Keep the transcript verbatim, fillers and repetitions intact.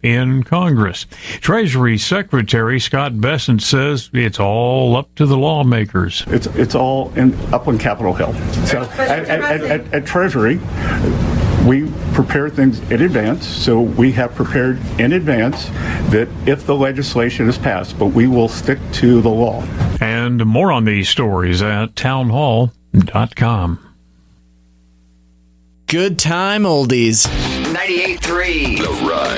in Congress. Treasury Secretary Scott Bessent says it's all up to the lawmakers. It's it's all in, up on Capitol Hill. So at, at, at, at Treasury, we prepare things in advance. So we have prepared in advance that if the legislation is passed, but we will stick to the law. And more on these stories at townhall dot com. Good time oldies. ninety-eight point three The Run.